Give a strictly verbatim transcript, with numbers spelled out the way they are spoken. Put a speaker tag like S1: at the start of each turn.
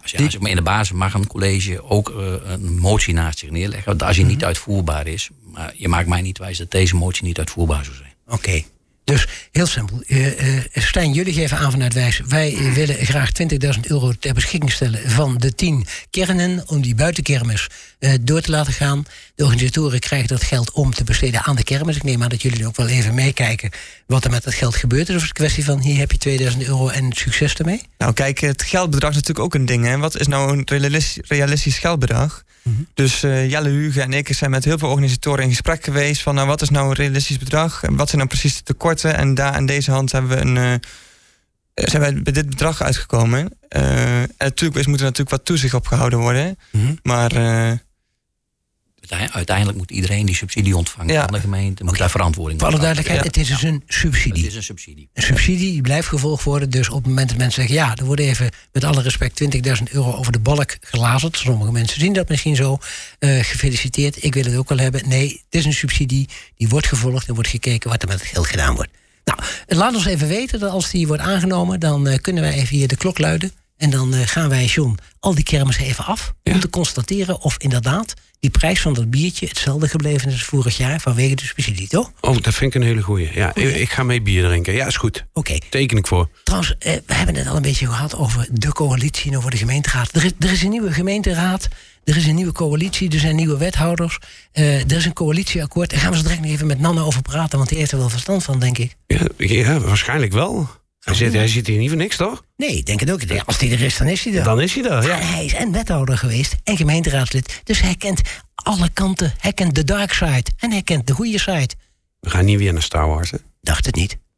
S1: Dus ja, zeg maar in de basis mag een college ook uh, een motie naast zich neerleggen. Als die niet uitvoerbaar is. Maar je maakt mij niet wijs dat deze motie niet uitvoerbaar zou zijn.
S2: Oké. Okay. Dus heel simpel. Uh, uh, Stijn, jullie geven aan vanuit Wijs. Wij uh, willen graag twintigduizend euro ter beschikking stellen van de tien kernen om die buitenkermis uh, door te laten gaan. De organisatoren krijgen dat geld om te besteden aan de kermis. Ik neem aan dat jullie ook wel even meekijken wat er met dat geld gebeurt. Dus het is een kwestie van hier heb je tweeduizend euro en succes ermee.
S3: Nou kijk, het geldbedrag is natuurlijk ook een ding. Hè? Wat is nou een realistisch, realistisch geldbedrag? Mm-hmm. Dus uh, Jelle, Hugo en ik zijn met heel veel organisatoren in gesprek geweest van nou, wat is nou een realistisch bedrag en wat zijn nou precies de tekorten. En daar aan deze hand hebben we een, uh, zijn wij bij dit bedrag uitgekomen. Uh, en natuurlijk is, moet er natuurlijk wat toezicht op gehouden worden. Mm-hmm. Maar uh,
S1: uiteindelijk moet iedereen die subsidie ontvangen ja. van de gemeente moet okay. daar verantwoording
S2: voor. Voor alle duidelijkheid, ja. het is dus een subsidie.
S1: Het is een subsidie.
S2: Een subsidie die blijft gevolgd worden. Dus op het moment dat mensen zeggen, ja, er wordt even met alle respect twintigduizend euro over de balk gelazerd. Sommige mensen zien dat misschien zo. Uh, gefeliciteerd, ik wil het ook wel hebben. Nee, het is een subsidie, die wordt gevolgd en wordt gekeken wat er met het geld gedaan wordt. Nou, laat ons even weten dat als die wordt aangenomen, dan uh, kunnen wij even hier de klok luiden. En dan uh, gaan wij, John, al die kermissen even af. Ja. Om te constateren of inderdaad die prijs van dat biertje hetzelfde gebleven is als vorig jaar vanwege de subsidie, toch?
S4: Oh, dat vind ik een hele goeie. Ja,
S2: Goeie.
S4: Ik ga mee bier drinken. Ja, is goed. Oké.
S2: Okay.
S4: Teken ik voor.
S2: Trouwens, uh, we hebben het al een beetje gehad over de coalitie en over de gemeenteraad. Er is, er is een nieuwe gemeenteraad. Er is een nieuwe coalitie, er zijn nieuwe wethouders. Uh, er is een coalitieakkoord. Daar gaan we zo direct nog even met Nanne over praten, want die heeft er wel verstand van, denk ik.
S4: Ja, ja waarschijnlijk wel. Hij zit, hij zit hier niet voor niks, toch?
S2: Nee, ik denk het ook. Als hij er is, dan is hij er.
S4: Dan is hij er, ja.
S2: En hij is en wethouder geweest en gemeenteraadslid. Dus hij kent alle kanten. Hij kent de dark side en hij kent de goede side.
S4: We gaan niet weer naar Star Wars, hè?
S2: Dacht het niet.